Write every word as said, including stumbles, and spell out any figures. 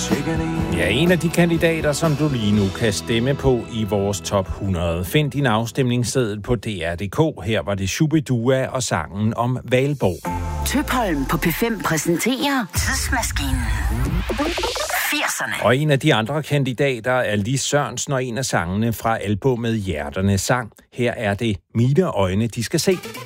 Ja, en af de kandidater, som du lige nu kan stemme på i vores top hundrede. Find din afstemningsseddel på D R punktum D K. Her var det Shubidua og sangen om Valborg. Tøpholm på P fem præsenterer Tidsmaskinen. firserne. Og en af de andre kandidater er Lis Sørensen og en af sangene fra albummet Hjerternes Sang. Her er det Mine øjne, de skal se.